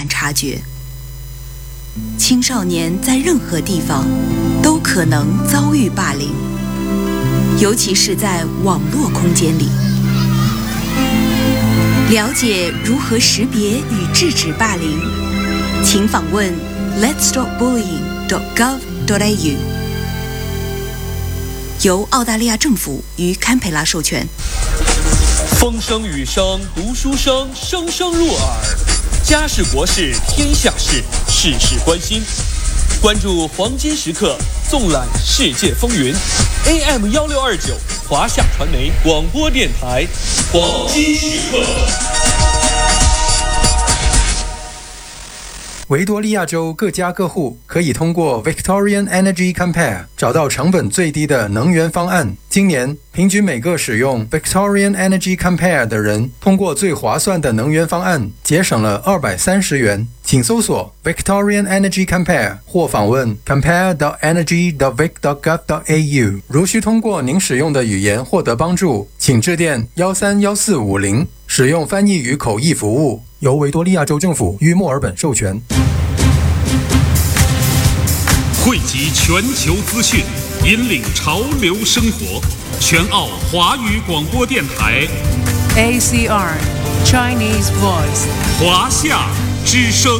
难察觉。青少年在任何地方都可能遭遇霸凌，尤其是在网络空间里。了解如何识别与制止霸凌，请访问 letsstopbullying.gov.au， 由澳大利亚政府与堪培拉授权。 风声雨声读书声，声声入耳。家事国事天下事，事事关心。关注黄金时刻，纵览世界风云。AM1629，华夏传媒广播电台，黄金时刻。 维多利亚州各家各户可以通过 Victorian Energy Compare 找到成本最低的能源方案。今年平均每个使用 Victorian Energy Compare 的人通过最划算的能源方案节省了230元。请搜索 Victorian Energy Compare 或访问 compare.energy.vic.gov.au。 如需通过您使用的语言获得帮助，请致电131450，使用翻译与口译服务。由维多利亚州政府与墨尔本授权。 汇集全球资讯，引领潮流生活。全澳华语广播电台 ACR Chinese Voice 华夏之声。